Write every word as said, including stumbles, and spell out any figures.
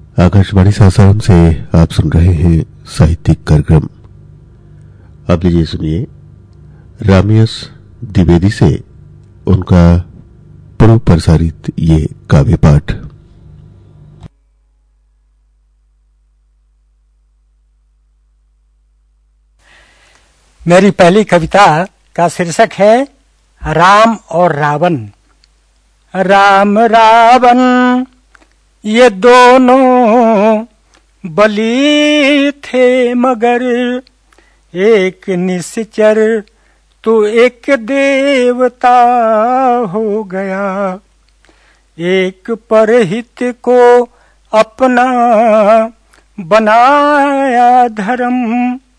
आकाशवाणी सासाराम से आप सुन रहे हैं साहित्यिक कार्यक्रम। अब लीजिए सुनिए रामियस द्विवेदी से उनका पूर्व प्रसारित ये काव्य पाठ। मेरी पहली कविता का शीर्षक है राम और रावण। राम रावण ये दोनों बलि थे मगर एक निश्चर तो एक देवता हो गया। एक परहित को अपना बनाया धर्म,